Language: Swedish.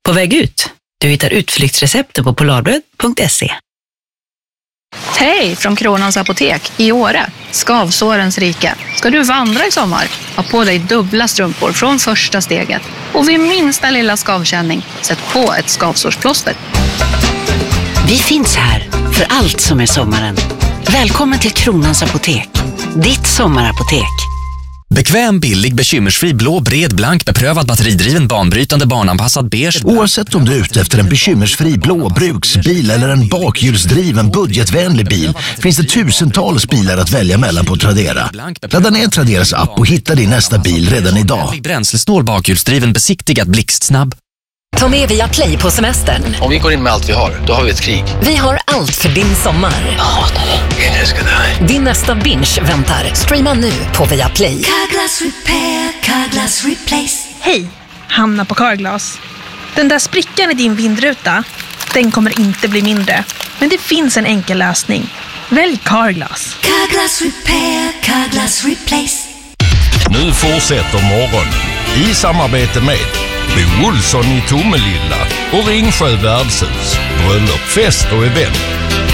På väg ut. Du hittar utflyktsrecepten på polarbröd.se. Hej från Kronans Apotek i Åre. Skavsårens rike. Ska du vandra i sommar? Ha på dig dubbla strumpor från första steget. Och vid minsta lilla skavkänning, sätt på ett skavsårsplåster. Vi finns här för allt som är sommaren. Välkommen till Kronans Apotek. Ditt sommarapotek. Bekväm, billig, bekymmersfri, blå, bred, blank, beprövad, batteridriven, banbrytande, barnanpassad, beige. Oavsett om du är ute efter en bekymmersfri blå bruksbil eller en bakhjulsdriven budgetvänlig bil finns det tusentals bilar att välja mellan på Tradera. Ladda ner Traderas app och hitta din nästa bil redan idag. Bränslesnål, bakhjulsdriven, besiktigad, blixtsnabb. Ta med Viaplay på semestern. Om vi går in med allt vi har, då har vi ett krig. Vi har allt för din sommar. Din nästa binge väntar. Streama nu på Viaplay. Carglass Repair, Carglass Replace. Hej, Hanna på Carglass. Den där sprickan i din vindruta, den kommer inte bli mindre. Men det finns en enkel lösning. Välj Carglass. Carglass Repair, Carglass Replace. Nu fortsätter morgonen i samarbete med Bo Olsson i Tomelilla och Ringsjö värdshus. Bröllop, fest och event.